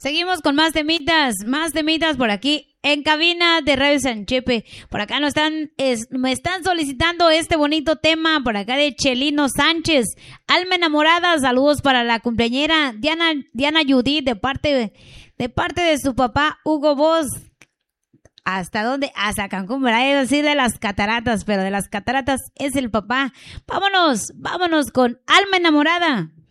Seguimos con más temitas por aquí en cabina de Radio San Chepe. Por acá me están solicitando este bonito tema por acá de Chelino Sánchez. Alma enamorada, saludos para la cumpleañera Diana Judith de parte de su papá Hugo Bosch. ¿Hasta dónde? Hasta Cancún, ¿verdad? Es decir, de las cataratas, pero de las cataratas es el papá. Vámonos con Alma enamorada.